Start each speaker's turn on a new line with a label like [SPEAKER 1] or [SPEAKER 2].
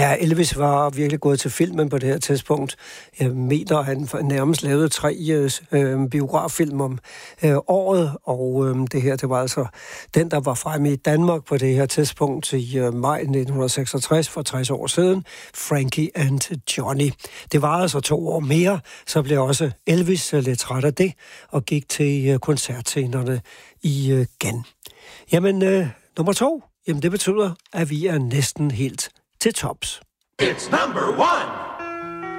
[SPEAKER 1] Ja, Elvis var virkelig gået til filmen på det her tidspunkt. Jeg mener, han nærmest lavede 3 biograffilm om året, og det her, det var altså den, der var fremme i Danmark på det her tidspunkt i maj 1966, for 60 år siden, Frankie and Johnny. Det var altså 2 år mere, så blev også Elvis lidt træt af det, og gik til koncertscenerne igen. Jamen, nummer 2, jamen det betyder, at vi er næsten helt til tops.
[SPEAKER 2] It's number 1.